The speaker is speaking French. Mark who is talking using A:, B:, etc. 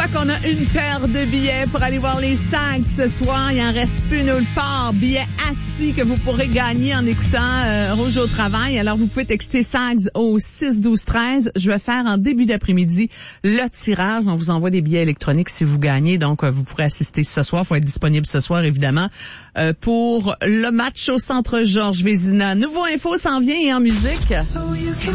A: quoi qu'on a une paire de billets pour aller voir les Sags ce soir. Il en reste plus nulle part. Billets assis que vous pourrez gagner en écoutant Rouge au travail. Alors, vous pouvez texter Sags au 6-12-13. Je vais faire en début d'après-midi le tirage. On vous envoie des billets électroniques si vous gagnez. Donc, vous pourrez assister ce soir. Il faut être disponible ce soir, évidemment, pour le match au Centre Georges Vézina. Nouveau info s'en vient et en musique.